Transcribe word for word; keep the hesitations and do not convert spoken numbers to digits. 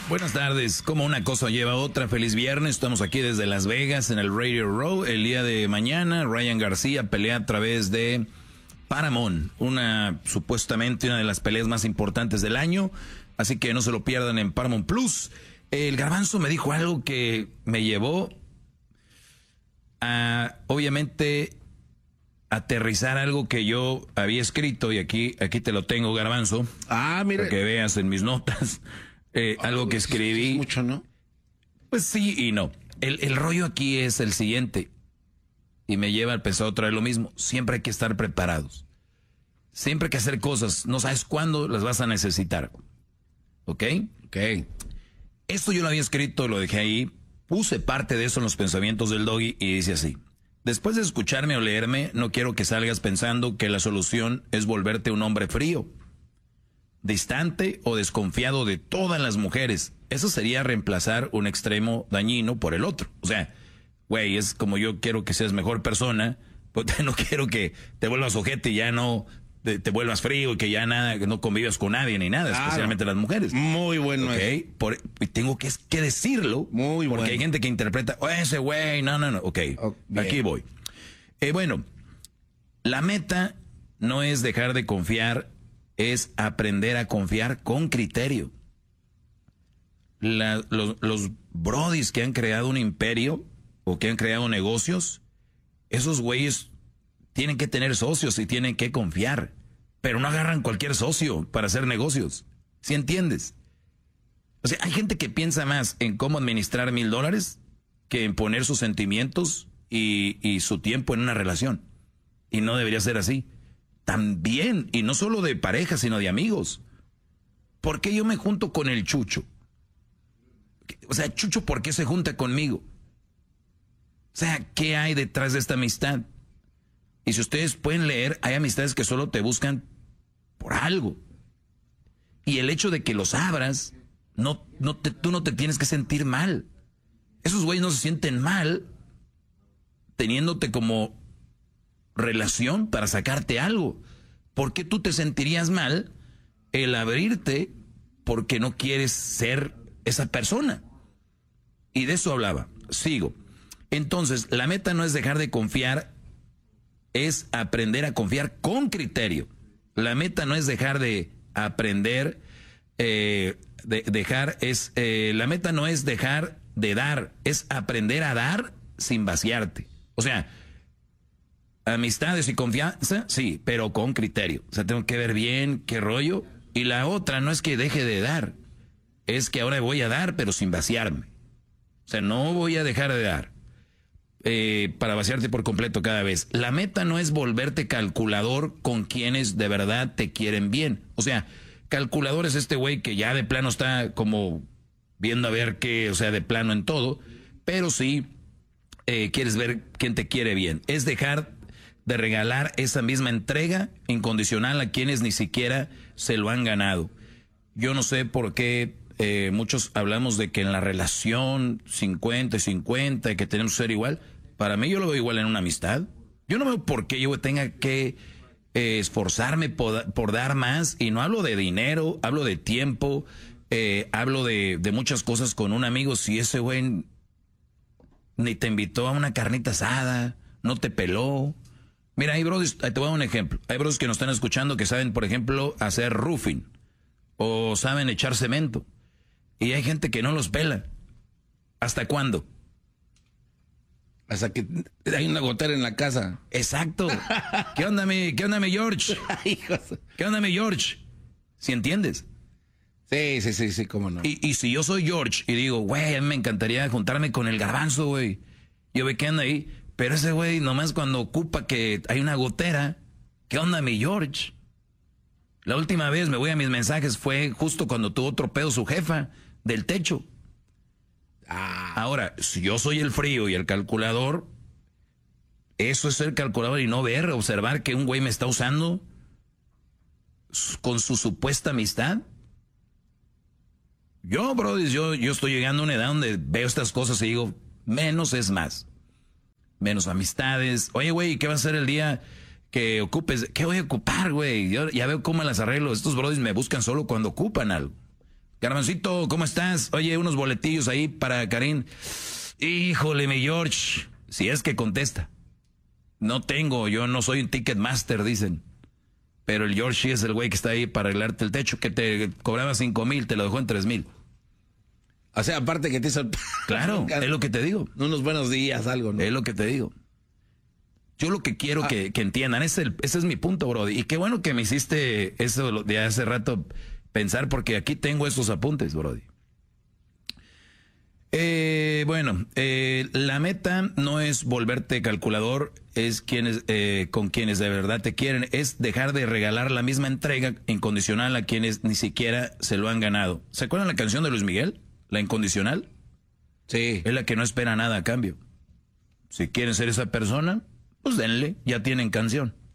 Buenas tardes. Como una cosa lleva a otra, feliz viernes. Estamos aquí desde Las Vegas en el Radio Row. El día de mañana, Ryan García pelea a través de Paramount, una supuestamente una de las peleas más importantes del año. Así que no se lo pierdan en Paramount Plus. El Garbanzo me dijo algo que me llevó a, obviamente, aterrizar algo que yo había escrito, y aquí, aquí te lo tengo, Garbanzo. Ah, mira. Para que veas en mis notas. Eh, oh, algo que escribí. Es mucho, ¿no? Pues sí y no. El, el rollo aquí es el siguiente. Y me lleva al pensar otra vez lo mismo. Siempre hay que estar preparados. Siempre hay que hacer cosas. No sabes cuándo las vas a necesitar. ¿Ok? Ok. Esto yo lo había escrito, lo dejé ahí. Puse parte de eso en los pensamientos del Doggy y dice así. Después de escucharme o leerme, no quiero que salgas pensando que la solución es volverte un hombre frío, distante o desconfiado de todas las mujeres. Eso sería reemplazar un extremo dañino por el otro. O sea, güey, es como yo quiero que seas mejor persona, pues no quiero que te vuelvas ojete y ya no te, te vuelvas frío y que ya nada, que no convivas con nadie ni nada, claro, especialmente las mujeres. Muy bueno. Okay, por, y tengo que, que decirlo. Muy porque bueno. Hay gente que interpreta, oh, ese güey, no, no, no. Ok, okay, aquí voy. Eh, bueno, la meta no es dejar de confiar, es aprender a confiar con criterio. La, los, los brodis que han creado un imperio o que han creado negocios, esos güeyes tienen que tener socios y tienen que confiar, pero no agarran cualquier socio para hacer negocios. ¿Sí entiendes? O sea, hay gente que piensa más en cómo administrar mil dólares que en poner sus sentimientos y, y su tiempo en una relación. Y no debería ser así. También, y no solo de pareja, sino de amigos. ¿Por qué yo me junto con el Chucho? O sea, Chucho, ¿por qué se junta conmigo? O sea, ¿qué hay detrás de esta amistad? Y si ustedes pueden leer, hay amistades que solo te buscan por algo. Y el hecho de que los abras, no, no te, tú no te tienes que sentir mal. Esos güeyes no se sienten mal teniéndote como relación para sacarte algo. ¿Por qué tú te sentirías mal el abrirte porque no quieres ser esa persona? Y de eso hablaba. Sigo. Entonces, la meta no es dejar de confiar, es aprender a confiar con criterio. La meta no es dejar de aprender, eh, de, dejar, es, eh, la meta no es dejar de dar, es aprender a dar sin vaciarte. O sea, amistades y confianza, sí, pero con criterio. O sea, tengo que ver bien qué rollo. Y la otra no es que deje de dar, es que ahora voy a dar, pero sin vaciarme. O sea, no voy a dejar de dar eh, para vaciarte por completo cada vez. La meta no es volverte calculador con quienes de verdad te quieren bien. O sea, calculador es este güey que ya de plano está como viendo a ver qué, o sea, de plano en todo, pero sí eh, quieres ver quién te quiere bien. Es dejar de regalar esa misma entrega incondicional a quienes ni siquiera se lo han ganado. Yo no sé por qué eh, muchos hablamos de que en la relación cincuenta y cincuenta, que tenemos que ser igual. Para mí yo lo veo igual en una amistad. Yo no veo por qué yo tenga que eh, esforzarme por, por dar más, y no hablo de dinero, hablo de tiempo, eh, hablo de, de muchas cosas con un amigo. Si ese güey ni te invitó a una carnita asada, no te peló. Mira, hay brothers, te voy a dar un ejemplo. Hay brothers que nos están escuchando que saben, por ejemplo, hacer roofing o saben echar cemento. Y hay gente que no los pela. ¿Hasta cuándo? Hasta que hay una gotera en la casa. Exacto. ¿Qué onda, mi, qué onda, mi George? ¿Qué onda, mi George? ¿Sí entiendes? Sí, sí, sí, sí, cómo no. Y, y si yo soy George y digo, güey, a mí me encantaría juntarme con el Garbanzo, güey. Yo ve que anda ahí. Pero ese güey nomás cuando ocupa que hay una gotera. ¿Qué onda, mi George? La última vez me voy a mis mensajes fue justo cuando tuvo otro pedo su jefa del techo. Ah. Ahora, si yo soy el frío y el calculador, eso es ser calculador y no ver, observar que un güey me está usando con su supuesta amistad. Yo, bro, yo, yo estoy llegando a una edad donde veo estas cosas y digo, menos es más. Menos amistades. Oye, güey, ¿qué va a ser el día que ocupes? ¿Qué voy a ocupar, güey? Yo ya veo cómo las arreglo. Estos brodis me buscan solo cuando ocupan algo. Garbancito, ¿cómo estás? Oye, unos boletillos ahí para Karim. Híjole, mi George, si es que contesta. No tengo, yo no soy un Ticketmaster, dicen. Pero el George sí es el güey que está ahí para arreglarte el techo, que te cobraba cinco mil, te lo dejó en tres mil. O sea, aparte que te hizo... Claro, es lo que te digo. Unos buenos días, algo, ¿no? Es lo que te digo. Yo lo que quiero ah. que, que entiendan, ese es, el, ese es mi punto, Brody. Y qué bueno que me hiciste eso de hace rato pensar, porque aquí tengo esos apuntes, Brody. Eh, bueno, eh, la meta no es volverte calculador, es quienes, eh, con quienes de verdad te quieren, es dejar de regalar la misma entrega incondicional a quienes ni siquiera se lo han ganado. ¿Se acuerdan la canción de Luis Miguel? La incondicional. Sí. Es la que no espera nada a cambio. Si quieren ser esa persona, pues denle, ya tienen canción.